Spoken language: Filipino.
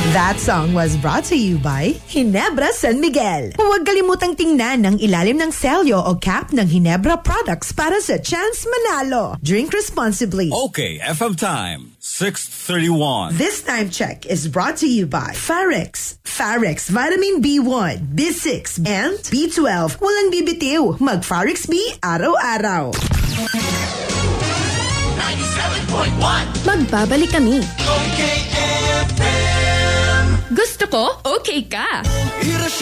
That song was brought to you by Ginebra San Miguel. Huwag kalimutang tingnan ang ilalim ng selyo o cap ng Ginebra products para sa chance manalo. Drink responsibly. Okay, FM time, 6:31. This time check is brought to you by Farex. Farex Vitamin B1, B6, and B12. Walang bibitiw. Mag-Farex B araw-araw. 97.1 Magbabalik kami. Okay FM. Gusto ko, okay ka.